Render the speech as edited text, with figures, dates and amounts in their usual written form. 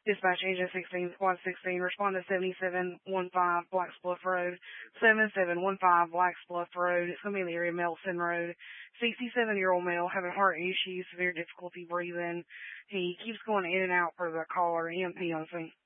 Dispatch Agent 16, Squad 16, respond to 7715 Blacks Bluff Road, 7715 Blacks Bluff Road. It's going to be in the area of Melson Road. 67-year-old male having heart issues, severe difficulty breathing. He keeps going in and out for the caller, EMP on scene.